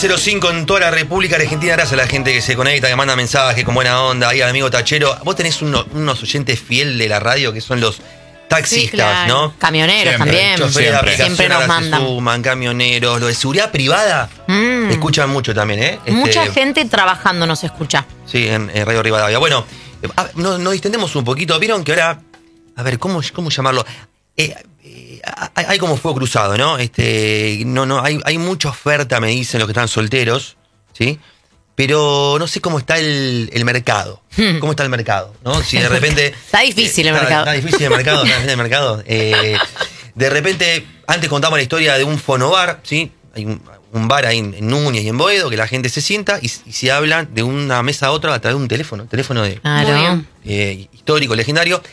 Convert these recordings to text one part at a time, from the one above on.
6:05 en toda la República Argentina. Gracias a la gente que se conecta, que manda mensajes con buena onda. Ahí al amigo Tachero. Vos tenés unos oyentes fiel de la radio que son los taxistas, sí, claro, ¿no? Camioneros siempre, también. Siempre nos mandan. Suman, camioneros, lo de seguridad privada. Escuchan mucho también, ¿eh? Mucha gente trabajando nos escucha. Sí, en Radio Rivadavia. Bueno, nos distendemos un poquito. Vieron que ahora, a ver, ¿cómo llamarlo? Hay como fuego cruzado, ¿no? Hay mucha oferta, me dicen los que están solteros, ¿sí? Pero no sé cómo está el mercado. ¿Cómo está el mercado? ¿No? Si de repente. Está difícil el mercado. Está difícil el mercado. De repente, antes contamos la historia de un fonobar, ¿sí? Hay un bar ahí en Núñez y en Boedo, que la gente se sienta y se hablan de una mesa a otra a través de un teléfono. Teléfono histórico, legendario.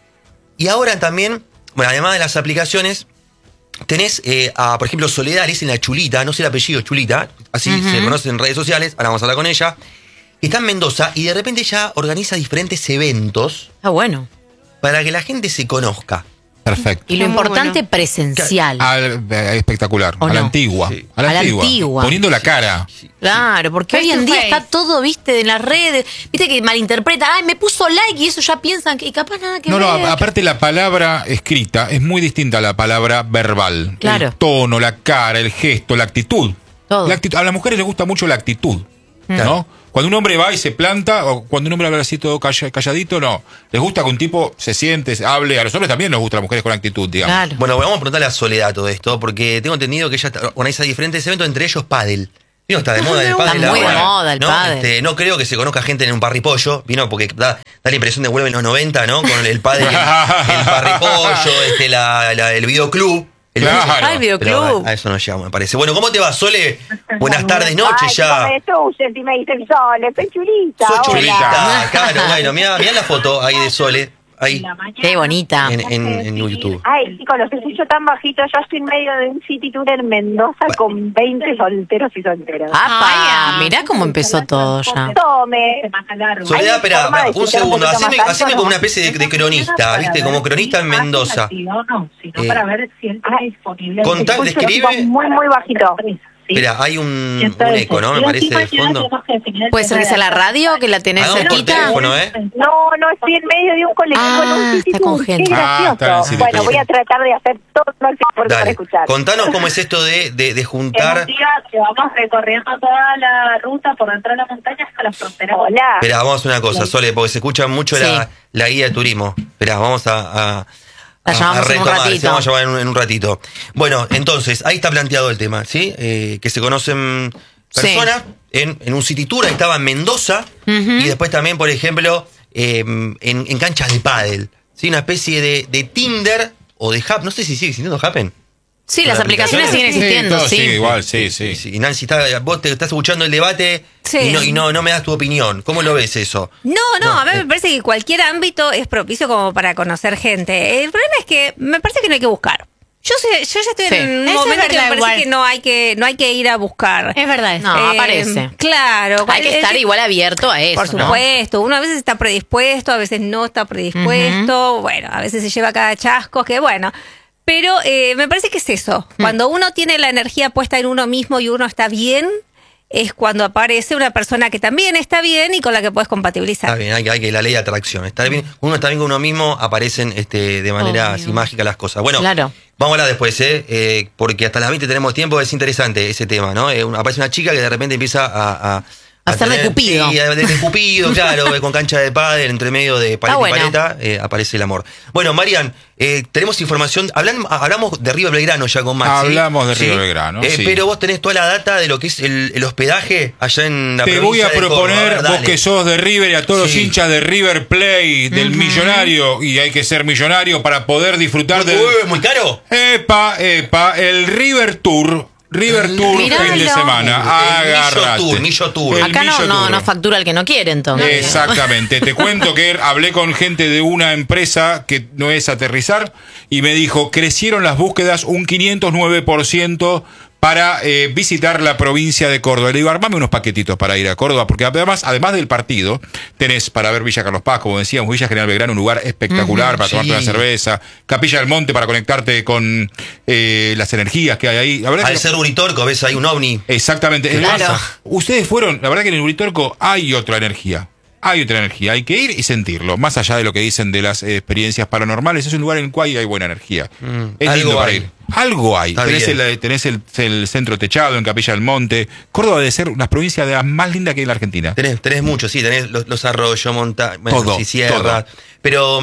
Y ahora también, bueno, además de las aplicaciones, tenés, por ejemplo, Soledad, le dicen la Chulita, no sé el apellido, Chulita, así se conoce en redes sociales, ahora vamos a hablar con ella, está en Mendoza y de repente ella organiza diferentes eventos. Ah, bueno. Para que la gente se conozca. Perfecto. Y lo importante, presencial. Espectacular. ¿O a la no? antigua. Sí. A la antigua. Poniendo la cara. Claro, porque hoy en día está todo, viste, en las redes. Viste que malinterpreta. Ay, me puso like y eso ya piensan que capaz nada que ver. No, aparte la palabra escrita es muy distinta a la palabra verbal. Claro. El tono, la cara, el gesto, la actitud. Todo. A las mujeres les gusta mucho la actitud, ¿no? Cuando un hombre va y se planta, o cuando un hombre habla así todo calladito, no. Les gusta que un tipo se siente, hable. A los hombres también les gusta a las mujeres con actitud, digamos. Claro. Bueno, vamos a preguntarle a Soledad todo esto, porque tengo entendido que ella organiza diferentes eventos, entre ellos pádel. Vino, está de moda el pádel. Está muy de moda el pádel. No creo que se conozca gente en un parripollo, vino porque da la impresión de vuelven los 90, ¿no? Con el pádel, el parripollo, el videoclub. Claro. Ah, el videoclub. A eso no llegamos, me parece. Bueno, ¿cómo te va, Sole? Buenas tardes, noches ya. Ay, si me dicen Sole, soy Chulita. Sos hola. Chulita, claro, bueno, mirá la foto ahí de Sole. Ahí. Qué bonita. En YouTube. Ay, chicos, los escucho tan bajito. Yo estoy en medio de un city tour en Mendoza con 20 solteros y solteras. ¡Apa! Mirá cómo empezó todo ya. Tome. Soledad, espera, un escuchar segundo. un poquito más Haceme alto, como una especie de cronista, ¿viste? Como cronista en Mendoza. Para ver si él está disponible. Contá, Escucho describe. muy, muy bajito. Espera, hay un eco, ¿no? Me parece de fondo. ¿Puede ser que sea la radio, que la tenés Hagamos por cerquita? teléfono, ¿eh? No, estoy en medio de un colectivo en un city está con tour. gente. Qué gracioso. está en city Bueno, tour. voy a tratar de hacer todo lo que pueda para Dale. escuchar. Contanos cómo es esto de juntar. Que vamos recorriendo toda la ruta por dentro de la montaña hasta la frontera. Hola. Espera, vamos a hacer una cosa, Sole, porque se escucha mucho Sí. la guía de turismo. Espera, vamos a La llamamos en un retomar, ratito. sí, vamos a llamar en un ratito. Bueno, entonces, ahí está planteado el tema, ¿sí? Que se conocen personas en un city tour, ahí estaba en Mendoza, y después también, por ejemplo, en canchas de pádel, ¿sí? Una especie de Tinder o de Happen, no sé si sigue existiendo Happen. Sí, las aplicaciones siguen existiendo, todo sí. sigue igual, sí. Sí, y Nancy, vos te estás escuchando el debate Sí. y no me das tu opinión. ¿Cómo lo ves eso? No, a mí me parece que cualquier ámbito es propicio como para conocer gente. El problema es que me parece que no hay que buscar. Yo ya estoy Sí. en un Eso es momento que me verdad, parece igual. que no hay que ir a buscar. Es verdad eso. No, aparece. Claro. Hay que estar igual abierto a eso, Por ¿no? supuesto. Uno a veces está predispuesto, a veces no está predispuesto. Bueno, a veces se lleva cada chasco, que bueno. Pero me parece que es eso. Cuando uno tiene la energía puesta en uno mismo y uno está bien, es cuando aparece una persona que también está bien y con la que puedes compatibilizar. Está bien, hay que la ley de atracción. Estar bien, uno está bien con uno mismo, aparecen de manera así mágica las cosas. Bueno, Claro. vamos a hablar después, porque hasta las 20 tenemos tiempo, es interesante ese tema, ¿no? Aparece una chica que de repente empieza a hacer de Cupido. Sí, de Cupido, claro, con cancha de pádel, entre medio de paleta y paleta, aparece el amor. Bueno, Marian, tenemos información, hablamos de River Belgrano ya con Maxi. Hablamos de River Belgrano, sí. Pero vos tenés toda la data de lo que es el hospedaje allá en la Te provincia voy a de proponer, Córdoba. vos que sos de River y a todos los Sí. hinchas de River Play, del millonario, y hay que ser millonario para poder disfrutar del... ¿Muy caro? Epa, el River Tour. Miralo. Fin de semana. Agárrate. Millo Tour. El Acá Millo Tour. no factura el que no quiere, entonces. Exactamente. Te cuento que hablé con gente de una empresa que no es aterrizar y me dijo, crecieron las búsquedas un 509% para visitar la provincia de Córdoba. Le digo, armame unos paquetitos para ir a Córdoba, porque además del partido, tenés para ver Villa Carlos Paz, como decíamos, Villa General Belgrano, un lugar espectacular para tomarte una cerveza, Capilla del Monte para conectarte con las energías que hay ahí. La verdad Al ser Uritorco, ves ahí un ovni. Exactamente. Claro. Ustedes fueron, la verdad que en el Uritorco hay otra energía. Hay otra energía, hay que ir y sentirlo. Más allá de lo que dicen de las experiencias paranormales, es un lugar en el cual hay buena energía. Es lindo para ir. Algo hay. Tenés el centro techado en Capilla del Monte. Córdoba debe ser una provincia de las más lindas que hay en la Argentina. Tenés mucho, sí, tenés los arroyos, montañas, Todo. sierras. Pero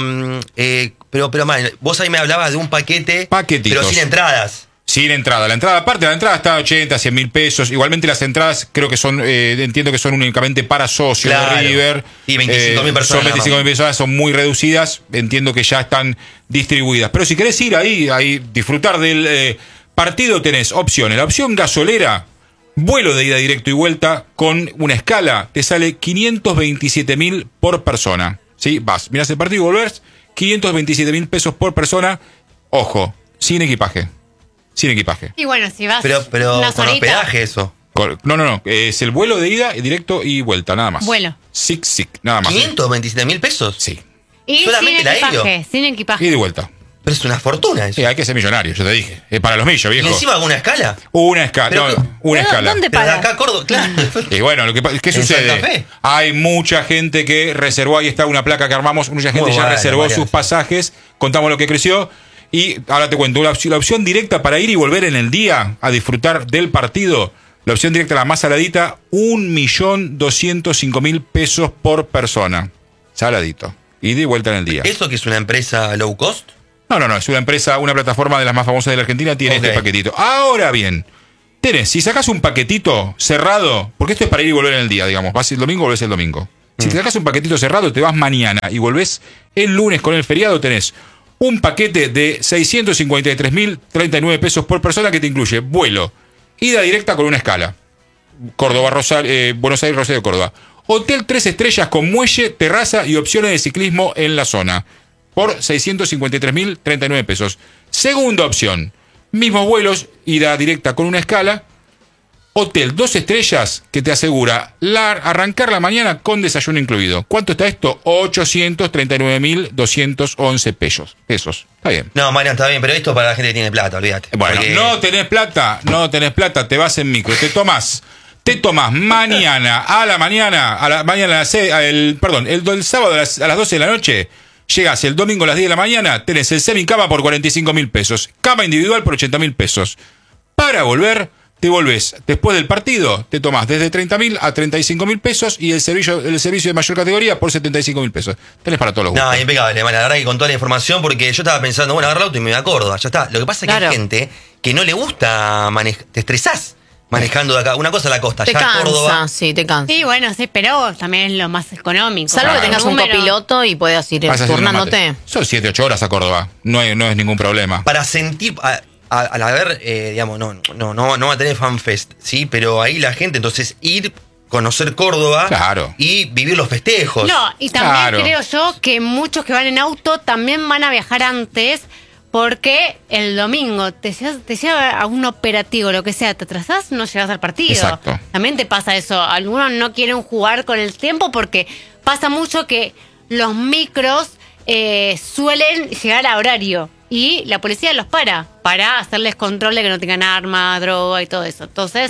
man, vos ahí me hablabas de un paquete, Paquetitos. pero sin entradas. Sin entrada. Aparte de la entrada está 80, 100 mil pesos. Igualmente las entradas creo que son, entiendo que son únicamente para socios de River. Y 25.000 personas. Son 25.000 personas, son muy reducidas. Entiendo que ya están distribuidas. Pero si querés ir ahí disfrutar del partido, tenés opciones. La opción gasolera, vuelo de ida directo y vuelta con una escala, te sale 527.000 por persona. ¿Sí? Vas, mirás el partido y volvés, 527.000 pesos por persona. Ojo, sin equipaje. Sin equipaje. Y bueno, si vas Pero una con horita, hospedaje eso. No. Es el vuelo de ida, directo y vuelta, nada más. Vuelo. Sí, nada más. 527.000 pesos. Sí. Y solamente sin el equipaje, aéreo. sin equipaje. Y de vuelta. Pero es una fortuna eso. Sí, hay que ser millonario, yo te dije. Es para los millos, viejo. Y encima alguna escala. Una escala. Pero, una escala. ¿Dónde Pero de pagas? acá a Córdoba, claro. Y bueno, ¿qué En sucede? Santa Fe. Hay mucha gente que reservó, ahí está una placa que armamos, mucha gente Muy ya bueno, reservó Mariano. sus pasajes, contamos lo que creció. Y ahora te cuento, la opción directa para ir y volver en el día a disfrutar del partido, la opción directa, la más saladita, 1.205.000 pesos por persona. Saladito. Ida y vuelta en el día. ¿Eso que es una empresa low cost? No, es una empresa, una plataforma de las más famosas de la Argentina, tiene este paquetito. Ahora bien, si sacás un paquetito cerrado, porque esto es para ir y volver en el día, digamos, vas el domingo, volvés el domingo. Si te sacás un paquetito cerrado, te vas mañana y volvés el lunes con el feriado, tenés un paquete de 653.039 pesos por persona que te incluye vuelo, ida directa con una escala, Córdoba, Buenos Aires, Rosario, Córdoba. Hotel 3 estrellas con muelle, terraza y opciones de ciclismo en la zona, por 653.039 pesos. Segunda opción, mismos vuelos, ida directa con una escala, hotel 2 estrellas que te asegura arrancar la mañana con desayuno incluido. ¿Cuánto está esto? 839.211 pesos. Está bien. No, Mariano, está bien, pero esto para la gente que tiene plata, olvídate. Bueno, Porque- no tenés plata, te vas en micro, te tomás mañana a la mañana, el sábado a las 12 de la noche, llegás el domingo a las 10 de la mañana, tenés el semicama por 45.000 pesos, cama individual por 80.000 pesos. Para volver, te volvés después del partido, te tomás desde 30.000 a 35.000 pesos y el servicio de mayor categoría por 75.000 pesos. Tenés para todos los gustos. No, impecable, man. La verdad que con toda la información, porque yo estaba pensando, bueno, agarro el auto y me voy a Córdoba, ya está. Lo que pasa es que Claro. hay gente que no le gusta manejar, te estresás manejando de acá. Una cosa a la costa, Te ya cansa, Córdoba. sí, te cansa. Sí, bueno, sí, pero también es lo más económico. Salvo que tengas un Número. copiloto y puedas ir Vas a hacer unos turnándote. mates. Son 7-8 horas a Córdoba, no es ningún problema. Para sentir, al haber, digamos, no va a tener fanfest, ¿sí? Pero ahí la gente, entonces, ir, conocer Córdoba Claro. y vivir los festejos. No, y también Claro. creo yo que muchos que van en auto también van a viajar antes porque el domingo te lleva a un operativo, lo que sea, te atrasás, no llegas al partido. Exacto. También te pasa eso. Algunos no quieren jugar con el tiempo porque pasa mucho que los micros suelen llegar a horario y la policía los para hacerles control de que no tengan arma, droga y todo eso. Entonces,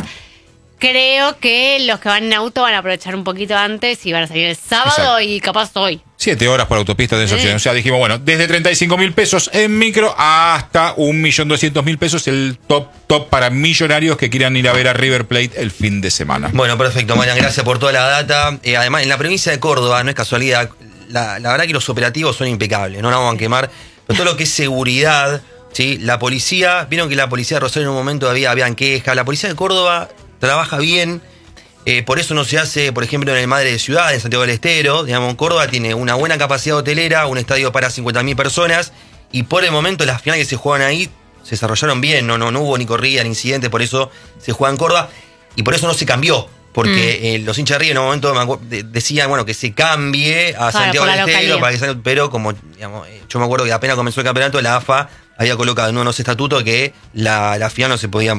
creo que los que van en auto van a aprovechar un poquito antes y van a salir el sábado Exacto. y capaz hoy. 7 horas por autopista de esa opción. O sea, dijimos, bueno, desde 35.000 pesos en micro hasta 1.200.000 pesos, el top para millonarios que quieran ir a ver a River Plate el fin de semana. Bueno, perfecto, Marian, gracias por toda la data. Además, en la provincia de Córdoba, no es casualidad, la verdad que los operativos son impecables, no nos vamos a quemar, pero todo lo que es seguridad, ¿sí? La policía, vieron que la policía de Rosario en un momento habían quejas, la policía de Córdoba trabaja bien, por eso no se hace, por ejemplo, en el Madre de Ciudad, en Santiago del Estero, digamos, Córdoba tiene una buena capacidad hotelera, un estadio para 50.000 personas, y por el momento las finales que se juegan ahí se desarrollaron bien, no hubo ni corrida ni incidentes, por eso se juega en Córdoba, y por eso no se cambió. Porque los hinchas de River en un momento decían, bueno, que se cambie a Santiago del Estero, pero como, digamos, yo me acuerdo que apenas comenzó el campeonato, la AFA había colocado en unos estatutos que la final no se podía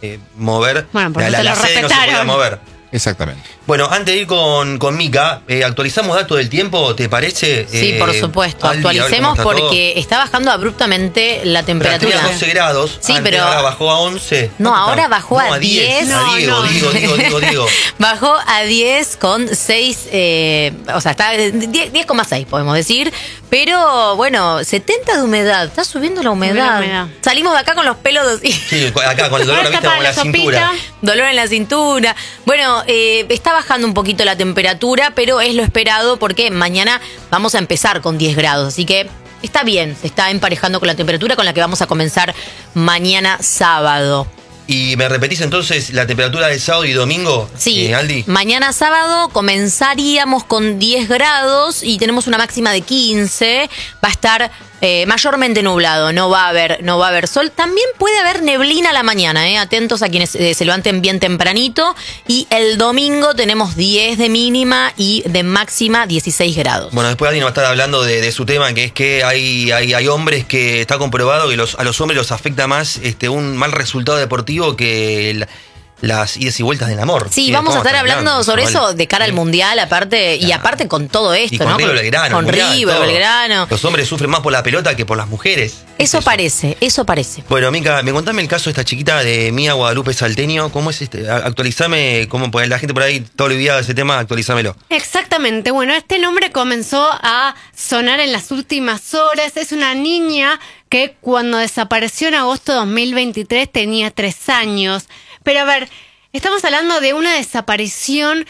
mover. Bueno, por la eso lo sede no se podía respetaron. mover. Exactamente. Bueno, antes de ir con Mica, actualizamos datos del tiempo, ¿te parece? Sí, por supuesto. Aldi, a ver Actualicemos cómo está porque todo. está bajando abruptamente la temperatura. Tenía 12 grados, Sí, antes, pero ahora bajó a 11. No, ahora está? bajó a 10. A Diego, No. digo. Bajó a 10 con 6, o sea, está 10,6 podemos decir, pero bueno, 70 de humedad, está subiendo la humedad. Salimos de acá con los pelos Sí, acá con el dolor, Ahora viste, está como para la la cintura. sopita. dolor en la cintura. Bueno, está bajando un poquito la temperatura, pero es lo esperado porque mañana vamos a empezar con 10 grados, así que está bien, se está emparejando con la temperatura con la que vamos a comenzar mañana sábado. ¿Y me repetís entonces la temperatura del sábado y domingo, Sí, Aldi? mañana sábado comenzaríamos con 10 grados y tenemos una máxima de 15. Va a estar mayormente nublado, no va a haber sol. También puede haber neblina a la mañana, atentos a quienes se levanten bien tempranito. Y el domingo tenemos 10 de mínima y de máxima 16 grados. Bueno, después Aldi nos va a estar hablando de su tema, que es que hay hombres que está comprobado que a los hombres los afecta más un mal resultado deportivo que las idas y vueltas del amor. Sí, vamos a estar hablando sobre eso de cara al Mundial, aparte, y aparte con todo esto, y con ¿no? River Belgrano. Con Mundial, River todo. Belgrano. Los hombres sufren más por la pelota que por las mujeres. Eso Es parece. Bueno, Mica, me contame el caso de esta chiquita de Mía Guadalupe Salteño. ¿Cómo es actualizame, pues la gente por ahí todo olvidado de ese tema, actualizamelo. Exactamente. Bueno, este nombre comenzó a sonar en las últimas horas. Es una niña que cuando desapareció en agosto de 2023 tenía 3 años. Pero a ver, estamos hablando de una desaparición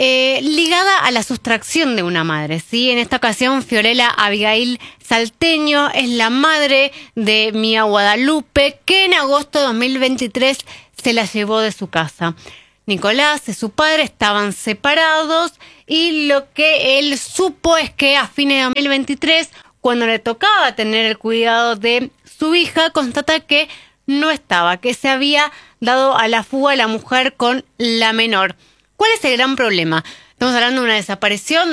ligada a la sustracción de una madre, ¿sí? En esta ocasión, Fiorella Abigail Salteño es la madre de Mía Guadalupe, que en agosto de 2023 se la llevó de su casa. Nicolás y su padre estaban separados y lo que él supo es que a fines de 2023, cuando le tocaba tener el cuidado de su hija, constata que no estaba, que se había dado a la fuga la mujer con la menor. ¿Cuál es el gran problema? Estamos hablando de una desaparición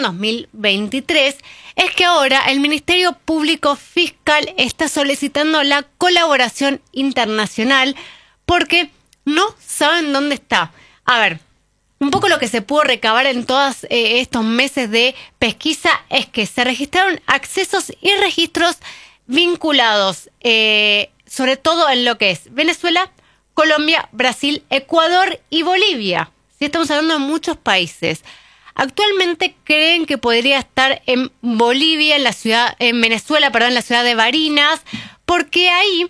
2023. Es que ahora el Ministerio Público Fiscal está solicitando la colaboración internacional porque no saben dónde está. A ver, un poco lo que se pudo recabar en todos estos meses de pesquisa es que se registraron accesos y registros vinculados, sobre todo en lo que es Venezuela, Colombia, Brasil, Ecuador y Bolivia. Sí, estamos hablando de muchos países. Actualmente creen que podría estar en Bolivia, en Venezuela, en la ciudad de Barinas, porque ahí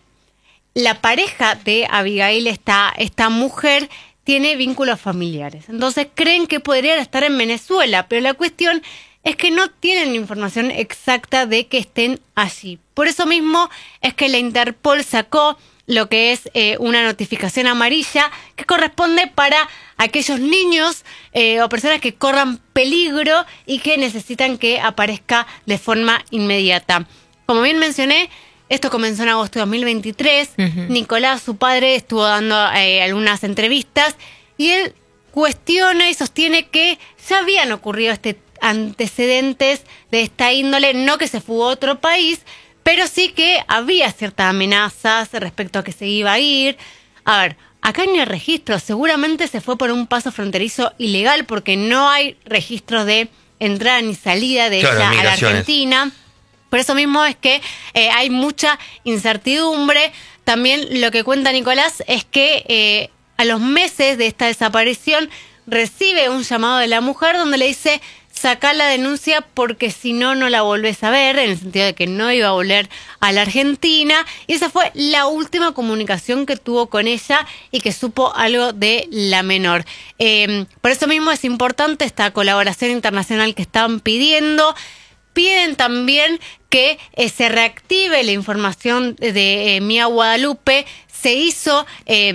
la pareja de Abigail, esta mujer, tiene vínculos familiares. Entonces creen que podrían estar en Venezuela, pero la cuestión es que no tienen información exacta de que estén allí. Por eso mismo es que la Interpol sacó lo que es una notificación amarilla que corresponde para aquellos niños o personas que corran peligro y que necesitan que aparezca de forma inmediata. Como bien mencioné, esto comenzó en agosto de 2023. Nicolás, su padre, estuvo dando algunas entrevistas y él cuestiona y sostiene que ya habían ocurrido antecedentes de esta índole, no que se fugó a otro país, pero sí que había ciertas amenazas respecto a que se iba a ir. A ver, acá no hay registros, seguramente se fue por un paso fronterizo ilegal porque no hay registros de entrada ni salida de ella a la Argentina. Por eso mismo es que hay mucha incertidumbre. También lo que cuenta Nicolás es que a los meses de esta desaparición recibe un llamado de la mujer donde le dice: sacá la denuncia porque si no, no la volvés a ver, en el sentido de que no iba a volver a la Argentina. Y esa fue la última comunicación que tuvo con ella y que supo algo de la menor. Por eso mismo es importante esta colaboración internacional que están pidiendo. Piden también que se reactive la información de Mía Guadalupe. Se hizo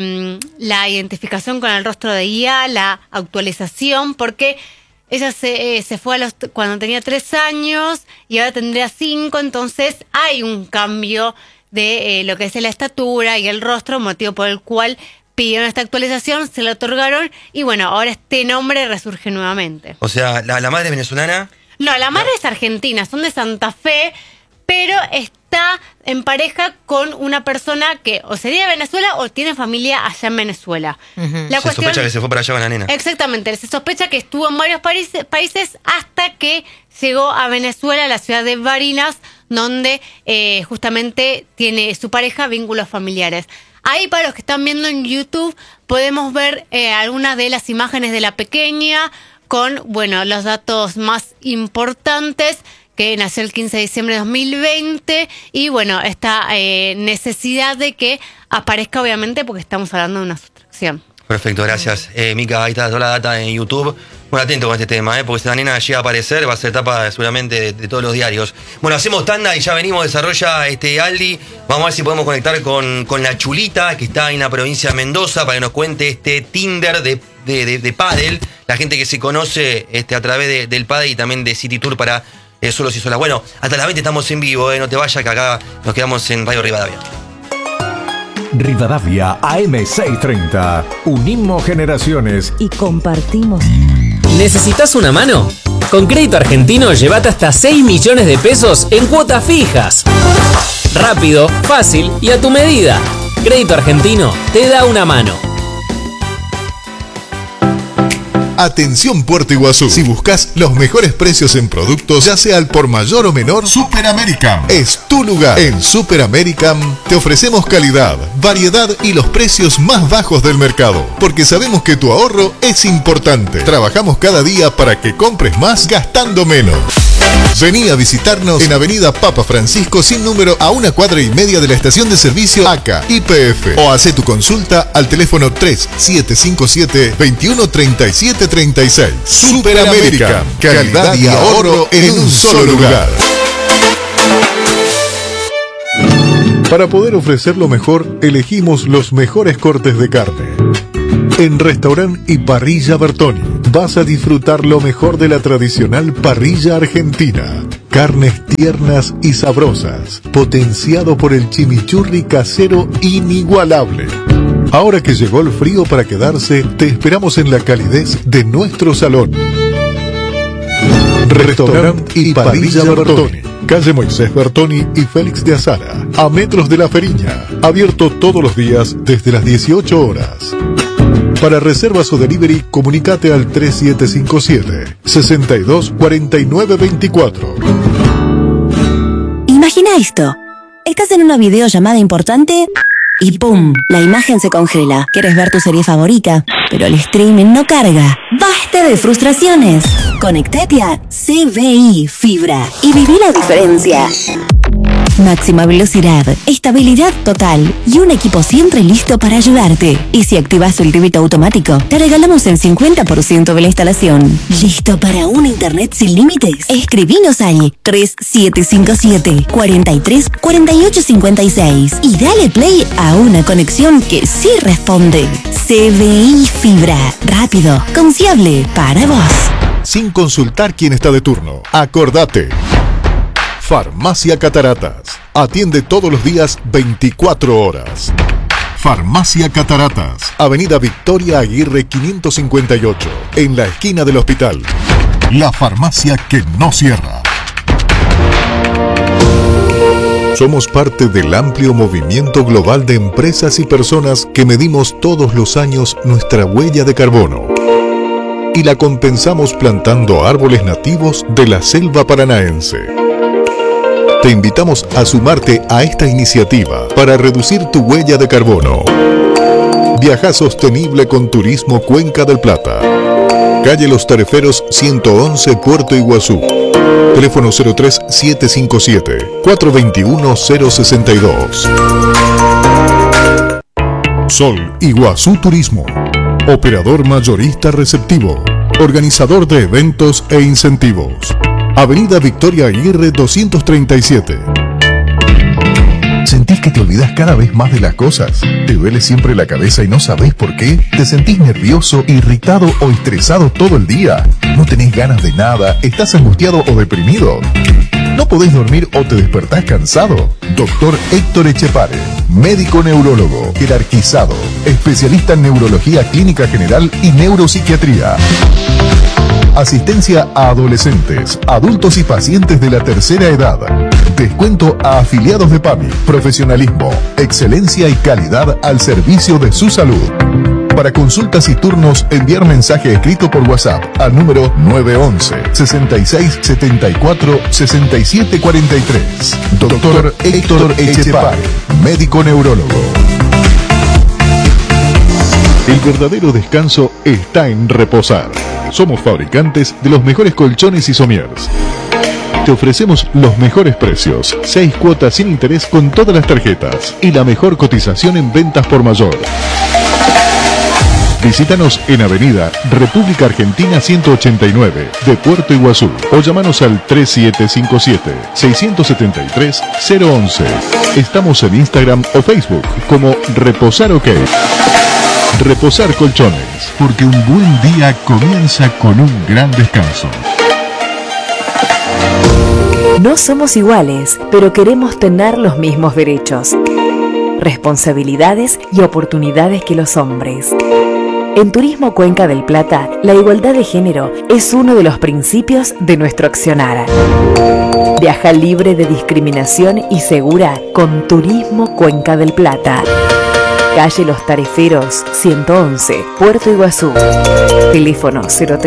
la identificación con el rostro de IA, la actualización, porque ella se fue cuando tenía 3 años y ahora tendría 5, entonces hay un cambio de lo que es la estatura y el rostro, motivo por el cual pidieron esta actualización, se la otorgaron y bueno, ahora este nombre resurge nuevamente. O sea, la madre venezolana... No, la madre es argentina, son de Santa Fe, pero está en pareja con una persona que o sería de Venezuela o tiene familia allá en Venezuela. Se sospecha que se fue para allá con la nena. Exactamente, se sospecha que estuvo en varios países hasta que llegó a Venezuela, a la ciudad de Barinas, donde justamente tiene su pareja vínculos familiares. Ahí, para los que están viendo en YouTube, podemos ver algunas de las imágenes de la pequeña con, bueno, los datos más importantes, que nació el 15 de diciembre de 2020 y, bueno, esta necesidad de que aparezca, obviamente, porque estamos hablando de una sustracción. Perfecto, gracias. Mica, ahí está toda la data en YouTube. Bueno, atento con este tema, porque si la nena llega a aparecer, va a ser tapa seguramente de todos los diarios. Bueno, hacemos tanda y ya venimos, desarrolla Aldi. Vamos a ver si podemos conectar con la Chulita, que está en la provincia de Mendoza, para que nos cuente este Tinder de pádel. La gente que se conoce a través del pádel y también de City Tour para solos y solas. Bueno, hasta las 20 estamos en vivo, no te vayas, que acá nos quedamos en Radio Rivadavia. Rivadavia AM630. Unimos generaciones y compartimos. ¿Necesitas una mano? Con Crédito Argentino llévate hasta 6 millones de pesos en cuotas fijas. Rápido, fácil y a tu medida. Crédito Argentino te da una mano. Atención Puerto Iguazú. Si buscas los mejores precios en productos, ya sea al por mayor o menor, Super American es tu lugar. En Super American te ofrecemos calidad, variedad y los precios más bajos del mercado, porque sabemos que tu ahorro es importante. Trabajamos cada día para que compres más gastando menos. Vení a visitarnos en Avenida Papa Francisco sin número, a 1,5 cuadras de la estación de servicio ACA YPF, o hace tu consulta al teléfono 3755-213736. Super América, calidad y ahorro en un solo lugar. Para poder ofrecer lo mejor, elegimos los mejores cortes de carne. En Restaurant y Parrilla Bertoni vas a disfrutar lo mejor de la tradicional parrilla argentina. Carnes tiernas y sabrosas, potenciado por el chimichurri casero inigualable. Ahora que llegó el frío para quedarse, te esperamos en la calidez de nuestro salón. Restaurant y Parrilla Bertoni, calle Moisés Bertoni y Félix de Azara, a metros de La Feriña, abierto todos los días desde las 18 horas. Para reservas o delivery, comunicate al 3757-624924. Imagina esto. Estás en una videollamada importante y ¡pum! La imagen se congela. Quieres ver tu serie favorita, pero el streaming no carga. ¡Basta de frustraciones! Conectate a CBI Fibra y viví la diferencia. Máxima velocidad, estabilidad total y un equipo siempre listo para ayudarte. Y si activas el débito automático, te regalamos el 50% de la instalación. ¿Listo para un internet sin límites? Escribinos al 3757-434856 y dale play a una conexión que sí responde. CBI Fibra, rápido, confiable para vos. Sin consultar quién está de turno. Acordate. Farmacia Cataratas. Atiende todos los días 24 horas. Farmacia Cataratas. Avenida Victoria Aguirre 558. En la esquina del hospital. La farmacia que no cierra. Somos parte del amplio movimiento global de empresas y personas que medimos todos los años nuestra huella de carbono y la compensamos plantando árboles nativos de la selva paranaense. Te invitamos a sumarte a esta iniciativa para reducir tu huella de carbono. Viaja sostenible con Turismo Cuenca del Plata. Calle Los Tareferos 111, Puerto Iguazú. Teléfono 03751-062. Sol Iguazú Turismo. Operador mayorista receptivo. Organizador de eventos e incentivos. Avenida Victoria Aguirre 237. ¿Sentís que te olvidás cada vez más de las cosas? ¿Te duele siempre la cabeza y no sabés por qué? ¿Te sentís nervioso, irritado o estresado todo el día? ¿No tenés ganas de nada? ¿Estás angustiado o deprimido? ¿No podés dormir o te despertás cansado? Doctor Héctor Echepare, médico neurólogo, jerarquizado, especialista en neurología clínica general y neuropsiquiatría. Asistencia a adolescentes, adultos y pacientes de la tercera edad. Descuento a afiliados de PAMI. Profesionalismo, excelencia y calidad al servicio de su salud. Para consultas y turnos, enviar mensaje escrito por WhatsApp al número 911-6674-6743. Doctor Héctor Echepare, médico neurólogo. El verdadero descanso está en reposar. Somos fabricantes de los mejores colchones y somiers. Te ofrecemos los mejores precios, 6 cuotas sin interés con todas las tarjetas y la mejor cotización en ventas por mayor. Visítanos en Avenida República Argentina 189 de Puerto Iguazú o llamanos al 3757-673-011. Estamos en Instagram o Facebook como Reposar OK. Reposar Colchones, porque un buen día comienza con un gran descanso. No somos iguales, pero queremos tener los mismos derechos, responsabilidades y oportunidades que los hombres. En Turismo Cuenca del Plata, la igualdad de género es uno de los principios de nuestro accionar. Viaja libre de discriminación y segura con Turismo Cuenca del Plata. Calle Los Tariferos, 111, Puerto Iguazú. Teléfono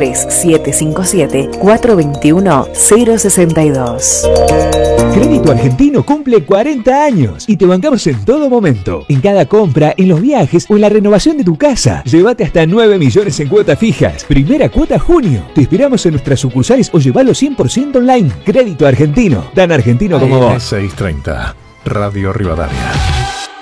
03-757-421-062. Crédito Argentino cumple 40 años y te bancamos en todo momento. En cada compra, en los viajes o en la renovación de tu casa. Llévate hasta 9 millones en cuotas fijas. Primera cuota junio. Te esperamos en nuestras sucursales o llevalo 100% online. Crédito Argentino. Tan argentino como vos. 630, Radio Rivadavia.